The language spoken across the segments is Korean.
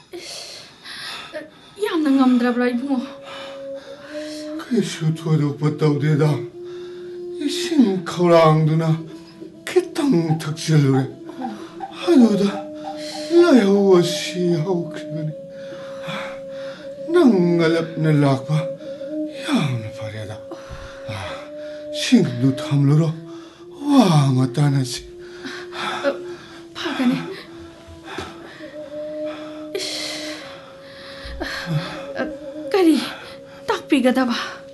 ꯌꯥꯝꯅ ꯉꯝꯗ꯭ꯔꯕ꯭ꯔꯥ ꯏꯕꯨꯡꯉꯣ? ꯀꯩꯁꯨ ꯊꯣꯏꯗꯣꯛꯄ ꯇꯧꯗꯦꯗ. 이싱 khawrangduna khitang thaksilure aduda layawa si hawkribani nangalapna lakpa yamna fareda singdu thamluro wanga tanasi phagane kari takpigadaba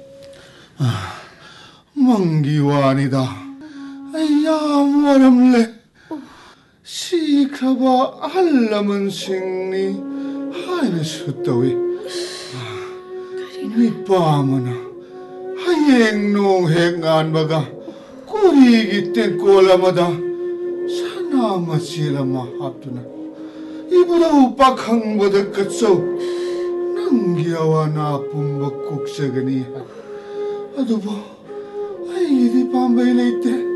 mangiwanida ayam waramle 시크바 알라만 생니 하이나 숫다위 밑밤하나 하행농 행안바가 꼬리기 땐 꼴라마다 사나마 지라마 합두나 이보다 우박항보다 끝소 남기야와 나쁜 것 국색이니 아두보 아이기 밤바이레이때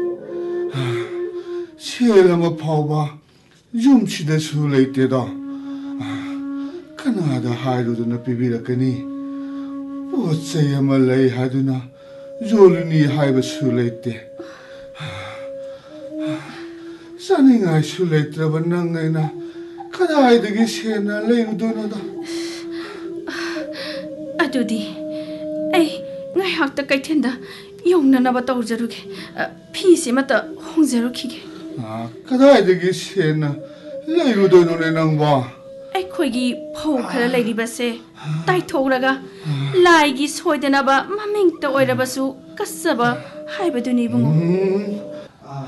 시엘라마 파오바 줌치다 술레이테다 카나다 하이루드나 비비라카니 보세야마 레이 하두나 졸루니 하이바 술레이테 사닝아 술레이트라바 낭가이나 카다이드기 시에나 레이루도나다 아두디 에이 나이학다 까이텐다 용나나바 떠오르게 피시마다 홍제로키게 그다이드기 시에나 레이루도노네 낭바 ꯑꯩꯈꯣꯏꯒꯤ ꯐꯧ ꯈꯔ ꯂꯩꯔꯤꯕꯁꯦ ꯇꯥꯏꯊꯣꯛꯔꯒ ꯂꯥꯏꯒꯤ ꯁꯣꯏꯗꯅꯕ ꯃꯃꯤꯡꯇ ꯑꯣꯏꯔꯕꯁꯨ ꯀꯠꯆꯕ ꯍꯥꯏꯕꯗꯨꯅꯤ ꯏꯕꯨꯡꯉꯣ